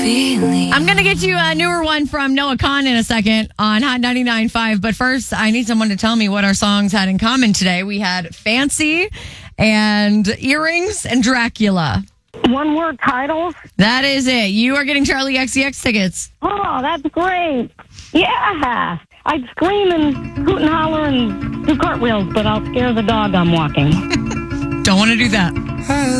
I'm going to get you a newer one from Noah Kahan in a second on Hot 99.5. But first, I need someone to tell me what our songs had in common today. We had Fancy and Earrings and Dracula. One word titles? That is it. You are getting Charlie XCX tickets. Oh, that's great. Yeah. I'd scream and hoot and holler and do cartwheels, but I'll scare the dog I'm walking. Don't want to do that.